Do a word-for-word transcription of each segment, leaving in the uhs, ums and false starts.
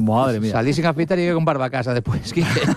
Madre mía. Salí sin afeitar y llegué con barba a casa después.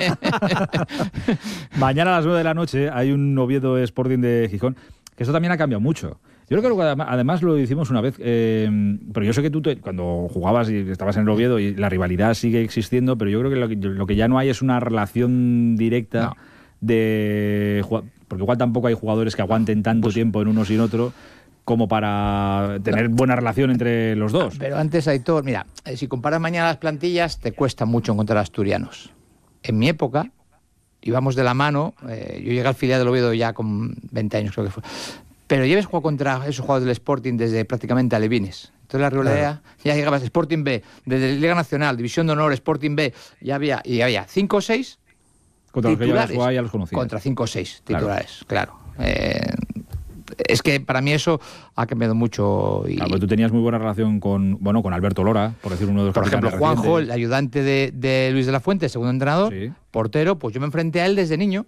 Mañana a las nueve de la noche hay un Oviedo Sporting de Gijón, que esto también ha cambiado mucho. Yo creo que además lo hicimos una vez, eh, pero yo sé que tú te, cuando jugabas y estabas en el Oviedo y la rivalidad sigue existiendo, pero yo creo que lo que, lo que ya no hay es una relación directa no. de... Porque igual tampoco hay jugadores que aguanten tanto pues, tiempo en uno sin otro como para tener buena relación entre los dos. Pero antes, Aitor, mira, si comparas mañana las plantillas, te cuesta mucho encontrar asturianos. En mi época, íbamos de la mano, eh, yo llegué al filial del Oviedo ya con veinte años, creo que fue. Pero lleves jugado contra esos jugadores del Sporting desde prácticamente alevines. Entonces la rivalidad, claro. Ya llegabas Sporting B, desde Liga Nacional, División de Honor, Sporting B, ya había, y había cinco o seis contra titulares. Los que ya, ya los conocía. Contra cinco o seis titulares, claro. claro. Eh, es que para mí eso ha cambiado mucho. Y... Claro, pero tú tenías muy buena relación con, bueno, con Alberto Lora, por decir uno de los Por ejemplo, Juanjo, recientes. el ayudante de, de Luis de la Fuente, segundo entrenador, sí. portero, pues yo me enfrenté a él desde niño.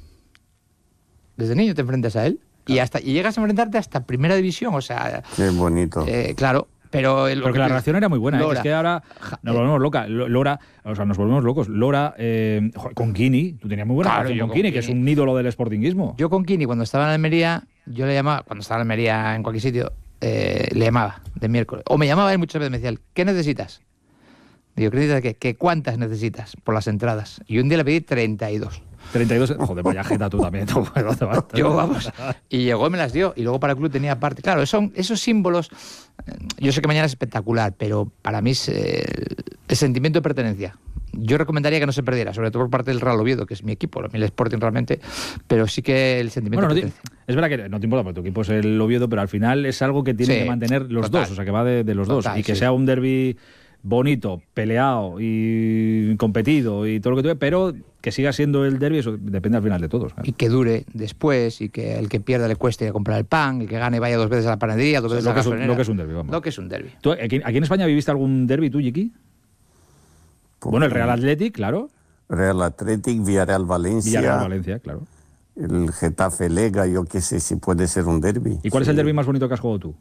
Desde niño te enfrentas a él. Claro. Y hasta y llegas a enfrentarte hasta primera división, o sea... Qué bonito. Eh, claro, pero... El, Porque la relación era muy buena, Lora, ¿eh? Es que ahora nos volvemos loca. Lora, o sea, nos volvemos locos. Lora, eh, con Kini, tú tenías muy buena claro, relación con, con Kini, Kini, que es un ídolo del sportinguismo. Yo con Kini, cuando estaba en Almería, yo le llamaba, cuando estaba en Almería en cualquier sitio, eh, le llamaba de miércoles. O me llamaba él muchas veces, me decía, ¿qué necesitas? Digo, ¿qué necesitas qué? ¿Qué cuántas necesitas por las entradas? Y un día le pedí treinta y dos. treinta y dos, joder, vaya jeta tú también. Tú, yo, vamos, y llegó y me las dio. Y luego para el club tenía parte. Claro, son esos símbolos. Yo sé que mañana es espectacular, pero para mí es eh, el sentimiento de pertenencia. Yo recomendaría que no se perdiera, sobre todo por parte del Real Oviedo, que es mi equipo, el Sporting realmente, pero sí que el sentimiento bueno, de no pertenencia. Te, es verdad que no te importa, porque tu equipo es el Oviedo, pero al final es algo que tienen sí, que mantener los total, dos, o sea, que va de, de los total, dos. Y que sí. sea un derbi bonito, peleado y competido y todo lo que tuve, pero que siga siendo el derbi, eso depende al final de todos. ¿eh? Y que dure después, y que el que pierda le cueste ir a comprar el pan, el que gane vaya dos veces a la panadería, dos veces lo a la gasolinera. Lo que es un derbi, vamos. Lo que es un derbi. ¿Tú, aquí, ¿Aquí en España viviste algún derbi tú, Yiki? Pues bueno, el Real Athletic, claro. Real Athletic, Villarreal Valencia. Villarreal Valencia, claro. El Getafe Lega, yo qué sé si puede ser un derbi. ¿Y cuál sí. es el derbi más bonito que has jugado tú?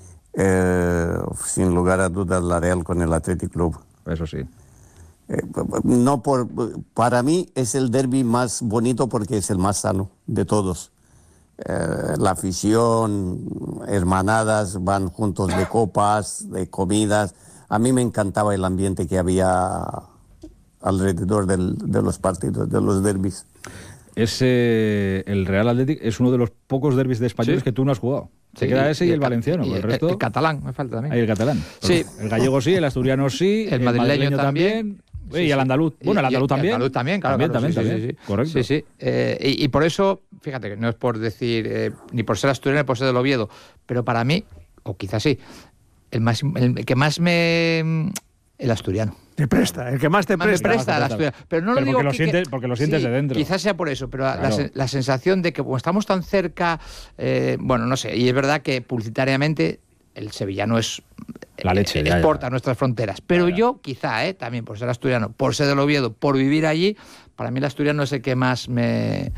Eh, sin lugar a dudas, la Real con el Athletic Club. Eso sí. Eh, no por, para mí es el derbi más bonito porque es el más sano de todos. Eh, la afición, hermanadas, van juntos de copas, de comidas. A mí me encantaba el ambiente que había alrededor del, de los partidos, de los derbis. Es, eh, el Real Athletic es uno de los pocos derbis de españoles sí. que tú no has jugado. Se sí, queda ese y, y el, el valenciano. Y el, el resto... el catalán, me falta también. Ahí el catalán. Sí. El gallego sí, el asturiano sí, el, el madrileño, madrileño también. también. Sí, y el andaluz. Bueno, el andaluz también. El andaluz también, claro. También, claro, también, sí, también. Sí, sí, correcto. Sí, sí. Eh, y, y por eso, fíjate, que no es por decir, eh, ni por ser asturiano ni por ser del Oviedo, pero para mí, o quizás sí, el, más, el que más me... el asturiano. Te presta, el que más te más presta. Me presta el asturiano. Pero no pero lo digo porque lo que, sientes, porque lo sientes sí, de dentro. Quizás sea por eso, pero claro. la, la sensación de que como estamos tan cerca, eh, bueno, no sé, y es verdad que publicitariamente el sevillano es la leche, eh, ya, exporta ya. a nuestras fronteras. Pero ya, ya. yo, quizá, eh, también por ser asturiano, por ser del Oviedo, por vivir allí, para mí el asturiano es el que más me...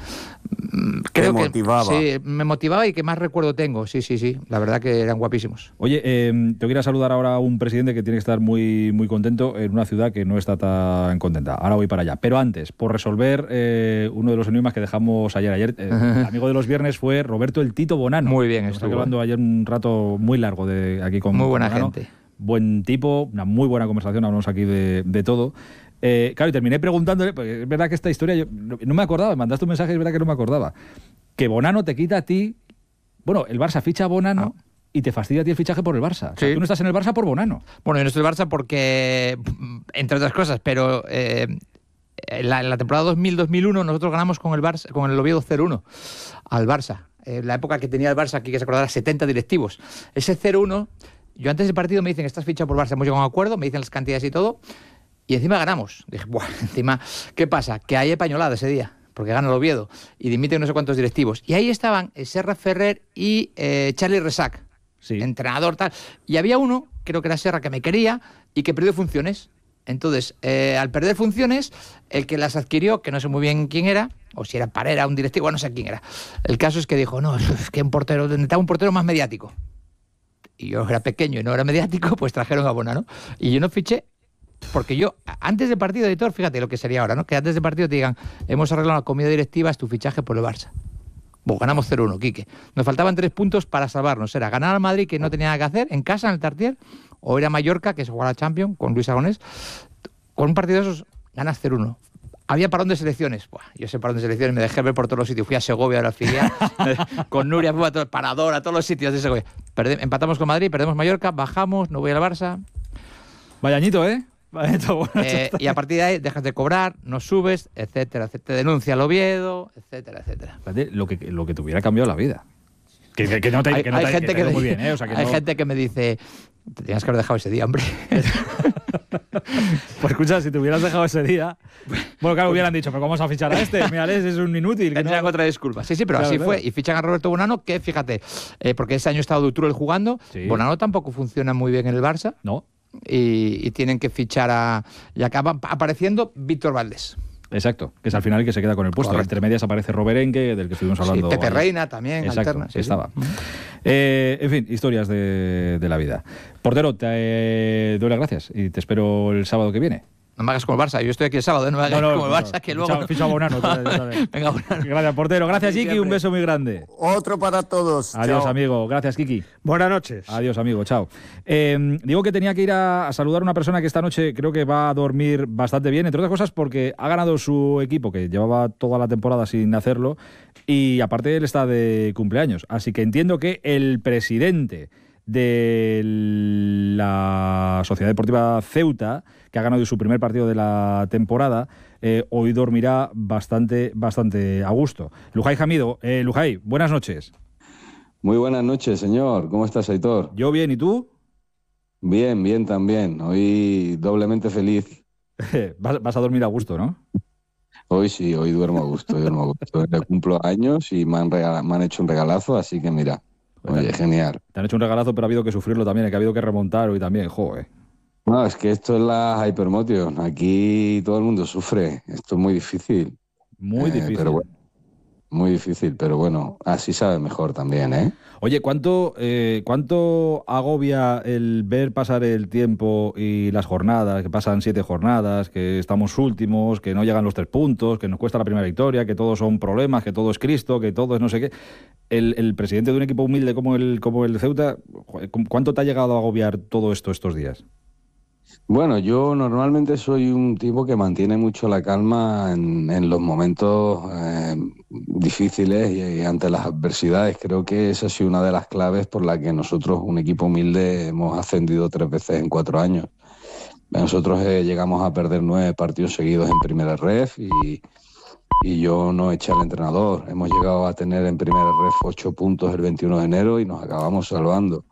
Creo me motivaba. Que, sí, me motivaba y que más recuerdo tengo. Sí, sí, sí. La verdad que eran guapísimos. Oye, eh, te quiero saludar ahora a un presidente que tiene que estar muy, muy contento en una ciudad que no está tan contenta. Ahora voy para allá. Pero antes, por resolver eh, uno de los enigmas que dejamos ayer. Ayer, eh, el amigo de los viernes fue Roberto el Tito Bonano. Muy bien, estuvo hablando ayer un rato muy largo de aquí con Muy buena con Bonano. gente. Buen tipo, una muy buena conversación, hablamos aquí de, de todo. Eh, claro, y terminé preguntándole, porque es verdad que esta historia, yo no, no me acordaba, me mandaste un mensaje, es verdad que no me acordaba, que Bonano te quita a ti, bueno, el Barça ficha a Bonano ah. y te fastidia a ti el fichaje por el Barça. O sea, sí. tú no estás en el Barça por Bonano. Bueno, yo no estoy en el Barça porque, entre otras cosas, pero eh, en, la, en la temporada dos mil dos mil uno nosotros ganamos con el Barça, con el Oviedo cero uno al Barça. En la época que tenía el Barça, aquí que se acordará, setenta directivos. Ese cero uno, yo antes del partido me dicen, estás fichado por Barça, hemos llegado a un acuerdo, me dicen las cantidades y todo, y encima ganamos. Dije, buah, encima, ¿qué pasa? Que hay pañolada ese día, porque gana el Oviedo, y dimiten no sé cuántos directivos. Y ahí estaban Serra Ferrer y eh, Charlie Resac, sí. entrenador, tal. Y había uno, creo que era Serra, que me quería y que perdió funciones. Entonces, eh, al perder funciones, el que las adquirió, que no sé muy bien quién era, o si era Parera, un directivo, bueno, no sé quién era. El caso es que dijo, no, es que un portero, necesitaba un portero más mediático. Y yo era pequeño y no era mediático, pues trajeron a Bonano. Y yo no fiché Porque yo, antes del partido, editor, fíjate lo que sería ahora, ¿no? Que antes del partido te digan, hemos arreglado la comida directiva, es tu fichaje por el Barça. Pues ganamos cero uno, Quique. Nos faltaban tres puntos para salvarnos. Era ganar al Madrid, que no tenía nada que hacer, en casa, en el Tartier, o ir a Mallorca, que se juega la Champions, con Luis Aragonés. Con un partido de esos, ganas cero uno. Había parón de selecciones. Buah, yo ese parón de selecciones me dejé ver por todos los sitios. Fui a Segovia, a la filial, con Nuria, fui a todo el Parador, a todos los sitios de Segovia. Perde, empatamos con Madrid, perdemos Mallorca, bajamos, no voy al Barça. Vaya añito, ¿eh? Vaya añito, bueno, eh, y a partir de ahí dejas de cobrar, no subes, etcétera, etcétera. Te denuncia el Oviedo, etcétera, etcétera. Lo que, lo que te hubiera cambiado la vida. Que, que, que no te, hay, que no hay te, gente que que, te me, muy bien, ¿eh? O sea, que hay no... gente que me dice, te tenías que haber dejado ese día, hombre. Pues escucha, si te hubieras dejado ese día... Bueno, claro, hubieran dicho, pero ¿cómo vamos a fichar a este? Mira, es un inútil. Que Tendría no... otra disculpa. Sí, sí, pero claro, así claro. fue. Y fichan a Roberto Bonano, que fíjate, eh, porque ese año estaba Dutrul jugando, Sí. Bonano tampoco funciona muy bien en el Barça. No, Y, y tienen que fichar a... Y acaba apareciendo Víctor Valdés. exacto, que es al final el que se queda con el puesto. Correcto. Entre medias aparece Roberenque, del que estuvimos Sí, hablando. Pepe ayer. Reina también, Exacto, alterna. que Sí, estaba. sí. Eh, en fin, historias de, de la vida. Portero, te eh, doy las gracias y te espero el sábado que viene. No me hagas como el Barça. Yo estoy aquí el sábado, no me hagas No, no, como el no, Barça, que ficha- luego... ficha a Bonano, ya- ya sabes. Venga, Bonano. Gracias, portero. Gracias, Sí, Kiki. Un siempre. beso muy grande. Otro para todos. Adiós, Chao. amigo. Gracias, Kiki. Buenas noches. Adiós, amigo. Chao. Eh, digo que tenía que ir a, a saludar a una persona que esta noche creo que va a dormir bastante bien, entre otras cosas porque ha ganado su equipo, que llevaba toda la temporada sin hacerlo, y aparte él está de cumpleaños. Así que entiendo que el presidente de la Sociedad Deportiva Ceuta, que ha ganado su primer partido de la temporada, eh, hoy dormirá bastante, bastante a gusto. Lujay Hamido. Eh, Lujay, buenas noches. Muy buenas noches, señor. ¿Cómo estás, Aitor? Yo bien, ¿y tú? Bien, bien también. Hoy doblemente feliz. vas, vas a dormir a gusto, ¿no? Hoy sí, hoy duermo a gusto, hoy duermo a gusto. Le cumplo años y me han, regala- me han hecho un regalazo, así que mira, oye, genial. Te han hecho un regalazo, pero ha habido que sufrirlo también, que ha habido que remontar hoy también, joder. No, es que esto es la Hypermotion. Aquí todo el mundo sufre. Esto es muy difícil. Muy Eh, difícil. Pero bueno, muy difícil, pero bueno, así sabe mejor también, ¿eh? Oye, ¿cuánto, eh, ¿cuánto agobia el ver pasar el tiempo y las jornadas, que pasan siete jornadas, que estamos últimos, que no llegan los tres puntos, que nos cuesta la primera victoria, que todos son problemas, que todo es Cristo, que todo es no sé qué? El, el presidente de un equipo humilde como el, como el Ceuta, ¿cuánto te ha llegado a agobiar todo esto estos días? Bueno, yo normalmente soy un tipo que mantiene mucho la calma en, en los momentos eh, difíciles y, y ante las adversidades. Creo que esa ha sido una de las claves por la que nosotros, un equipo humilde, hemos ascendido tres veces en cuatro años. Nosotros eh, llegamos a perder nueve partidos seguidos en primera ref y, y yo no eché al entrenador. Hemos llegado a tener en primera ref ocho puntos el veintiuno de enero y nos acabamos salvando.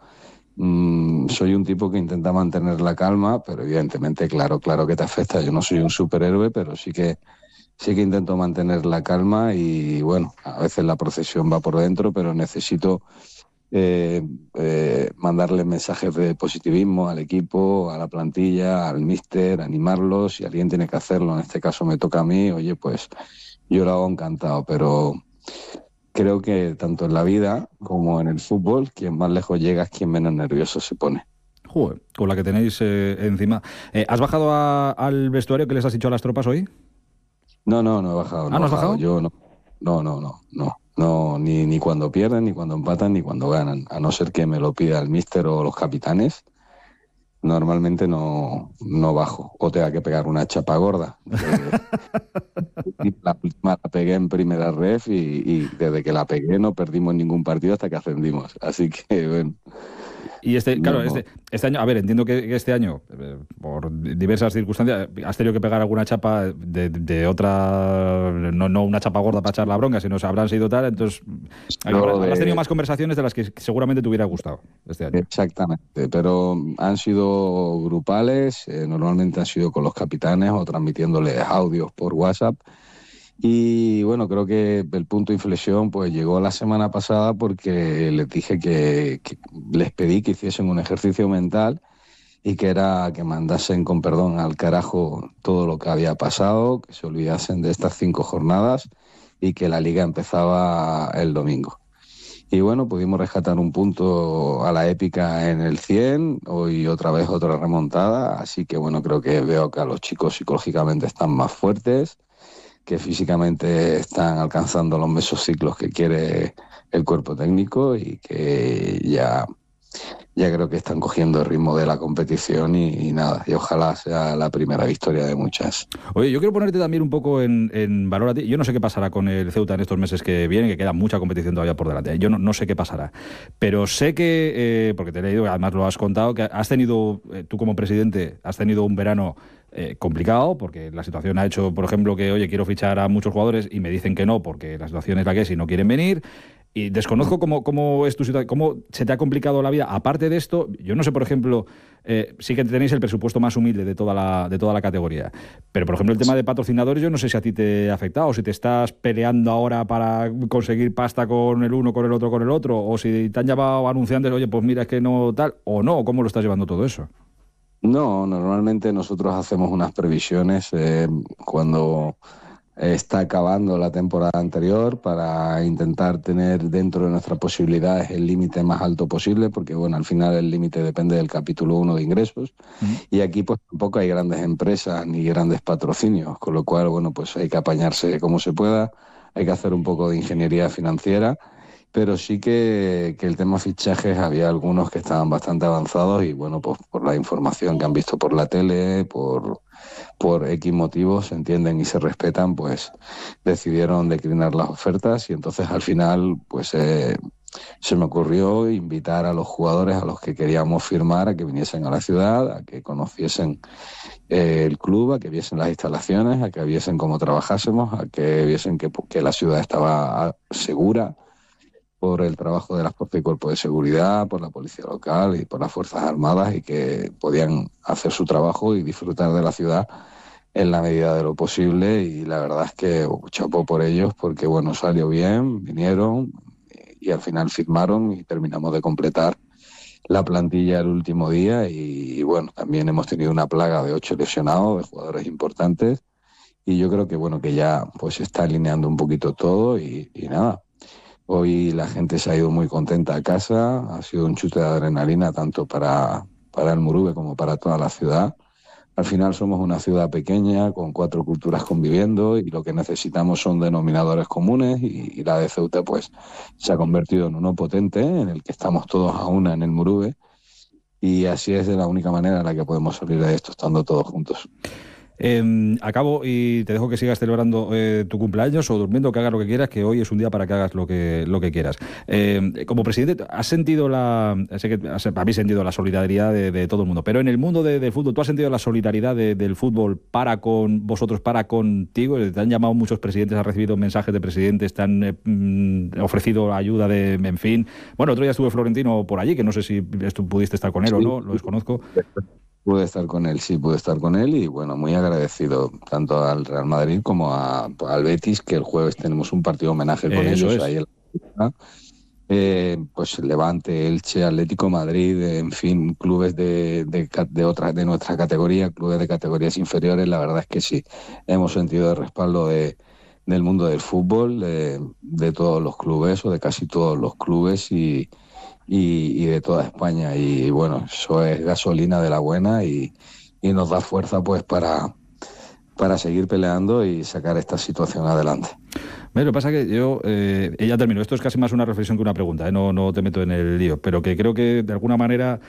Mm, soy un tipo que intenta mantener la calma, pero evidentemente, claro, claro que te afecta. Yo no soy un superhéroe, pero sí que sí que intento mantener la calma y bueno, a veces la procesión va por dentro, pero necesito eh, eh, mandarle mensajes de positivismo al equipo, a la plantilla, al míster, animarlos. Si alguien tiene que hacerlo, en este caso me toca a mí, oye, pues yo lo hago encantado, pero creo que tanto en la vida como en el fútbol, quien más lejos llega es quien menos nervioso se pone. Joder, con la que tenéis eh, encima. Eh, ¿Has bajado a- al vestuario que les has dicho a las tropas hoy? No, no, no he bajado. No ¿Ah, no he has bajado? Yo no, no, no, no, no, no ni, ni cuando pierden, ni cuando empatan, ni cuando ganan. A no ser que me lo pida el míster o los capitanes, normalmente no, no bajo. O tenga que pegar una chapa gorda. Eh, la última la pegué en primera ref y, y desde que la pegué no perdimos ningún partido hasta que ascendimos. Así que, bueno. Y este, claro, No. este, este año, a ver, entiendo que, que este año, eh, por diversas circunstancias, has tenido que pegar alguna chapa de, de otra, no, no una chapa gorda para echar la bronca, sino se habrán sido tal, entonces No, habrás, habrás de- tenido más conversaciones de las que seguramente te hubiera gustado este año. Exactamente, pero han sido grupales, eh, normalmente han sido con los capitanes o transmitiéndoles audios por WhatsApp. Y bueno, creo que el punto de inflexión pues llegó la semana pasada porque les dije que, que les pedí que hiciesen un ejercicio mental y que era que mandasen con perdón al carajo todo lo que había pasado, que se olvidasen de estas cinco jornadas y que la liga empezaba el domingo. Y bueno, pudimos rescatar un punto a la épica en el cien, hoy otra vez otra remontada, así que bueno, creo que veo que a los chicos psicológicamente están más fuertes, que físicamente están alcanzando los mesociclos que quiere el cuerpo técnico y que ya, ya creo que están cogiendo el ritmo de la competición y, y nada, y ojalá sea la primera victoria de muchas. Oye, yo quiero ponerte también un poco en, en valor a ti. Yo no sé qué pasará con el Ceuta en estos meses que vienen, que queda mucha competición todavía por delante. Yo no, no sé qué pasará, pero sé que, eh, porque te he leído, además lo has contado, que has tenido, eh, tú como presidente, has tenido un verano Eh, complicado, porque la situación ha hecho, por ejemplo, que, oye, quiero fichar a muchos jugadores y me dicen que no, porque la situación es la que es y no quieren venir. Y desconozco cómo, cómo es tu situación, cómo se te ha complicado la vida. Aparte de esto, yo no sé, por ejemplo, eh, sí que tenéis el presupuesto más humilde de toda la, de toda la categoría, pero, por ejemplo, el tema de patrocinadores, yo no sé si a ti te ha afectado, o si te estás peleando ahora para conseguir pasta con el uno, con el otro, con el otro, o si te han llamado anunciantes, oye, pues mira, es que no tal, o no, ¿cómo lo estás llevando todo eso? No, normalmente nosotros hacemos unas previsiones eh, cuando está acabando la temporada anterior para intentar tener dentro de nuestras posibilidades el límite más alto posible, porque bueno, al final el límite depende del capítulo uno de ingresos. Uh-huh. Y aquí pues tampoco hay grandes empresas ni grandes patrocinios, con lo cual bueno, pues hay que apañarse como se pueda, hay que hacer un poco de ingeniería financiera. Pero sí que, que el tema fichajes había algunos que estaban bastante avanzados y bueno, pues por la información que han visto por la tele, por, por X motivos, se entienden y se respetan, pues decidieron declinar las ofertas y entonces al final pues eh, se me ocurrió invitar a los jugadores a los que queríamos firmar a que viniesen a la ciudad, a que conociesen eh, el club, a que viesen las instalaciones, a que viesen cómo trabajásemos, a que viesen que, que la ciudad estaba segura por el trabajo de las fuerzas y cuerpos de seguridad, por la policía local y por las Fuerzas Armadas y que podían hacer su trabajo y disfrutar de la ciudad en la medida de lo posible y la verdad es que chapó por ellos porque bueno, salió bien, vinieron y al final firmaron y terminamos de completar la plantilla el último día y, y bueno, también hemos tenido una plaga de ocho lesionados, de jugadores importantes y yo creo que bueno, que ya pues se está alineando un poquito todo y, y nada. Hoy la gente se ha ido muy contenta a casa, ha sido un chute de adrenalina tanto para, para el Murube como para toda la ciudad. Al final somos una ciudad pequeña con cuatro culturas conviviendo y lo que necesitamos son denominadores comunes y, y la de Ceuta pues se ha convertido en uno potente en el que estamos todos a una en el Murube y así es de la única manera en la que podemos salir de esto estando todos juntos. Eh, acabo y te dejo que sigas celebrando eh, tu cumpleaños o durmiendo, que hagas lo que quieras, que hoy es un día para que hagas lo que, lo que quieras. Eh, como presidente, ¿has sentido la... sé que has, habéis sentido la solidaridad de, de todo el mundo, pero en el mundo de, del fútbol, ¿tú has sentido la solidaridad de, del fútbol para con vosotros, para contigo? Te han llamado muchos presidentes, has recibido mensajes de presidentes, te han eh, ofrecido ayuda de... en fin. Bueno, otro día estuve Florentino por allí, que no sé si tú pudiste estar con él sí. o no, lo desconozco. Pude estar con él, sí, pude estar con él y bueno, muy agradecido tanto al Real Madrid como a, al Betis, que el jueves tenemos un partido homenaje con eh, ellos. Es. Ahí en la, eh, pues Levante, Elche, Atlético Madrid, en fin, clubes de, de, de, otra, de nuestra categoría, clubes de categorías inferiores, la verdad es que sí, hemos sentido el respaldo de, del mundo del fútbol, de, de todos los clubes o de casi todos los clubes y Y, y de toda España y bueno, eso es gasolina de la buena y, y nos da fuerza pues para, para seguir peleando y sacar esta situación adelante. Lo que pasa es que yo, eh, ya termino, esto es casi más una reflexión que una pregunta, ¿eh? no, no te meto en el lío, pero que creo que de alguna manera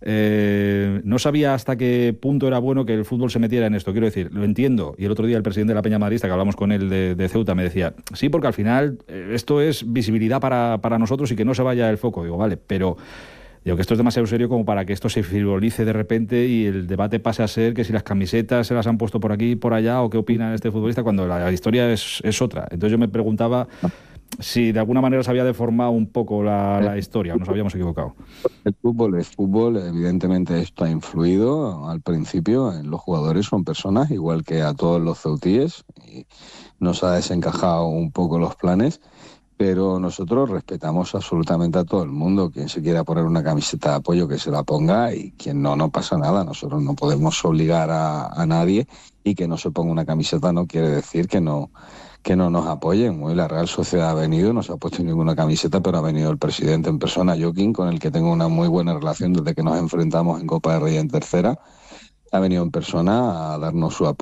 eh, no sabía hasta qué punto era bueno que el fútbol se metiera en esto, quiero decir, lo entiendo, y el otro día el presidente de la Peña Madridista, que hablamos con él de, de Ceuta, me decía, sí, porque al final eh, esto es visibilidad para, para nosotros y que no se vaya el foco, digo, vale, pero... Digo que esto es demasiado serio como para que esto se frivolice de repente y el debate pase a ser que si las camisetas se las han puesto por aquí y por allá o qué opina este futbolista cuando la, la historia es, es otra. Entonces yo me preguntaba si de alguna manera se había deformado un poco la, la historia o nos habíamos equivocado. El fútbol es fútbol, evidentemente esto ha influido al principio en los jugadores, son personas igual que a todos los ceutíes y nos ha desencajado un poco los planes. Pero nosotros respetamos absolutamente a todo el mundo. Quien se quiera poner una camiseta de apoyo, que se la ponga, y quien no, no pasa nada. Nosotros no podemos obligar a, a nadie y que no se ponga una camiseta no quiere decir que no, que no nos apoyen. Hoy la Real Sociedad ha venido, no se ha puesto ninguna camiseta, pero ha venido el presidente en persona, Joaquín, con el que tengo una muy buena relación desde que nos enfrentamos en Copa de Rey en tercera. Ha venido en persona a darnos su apoyo.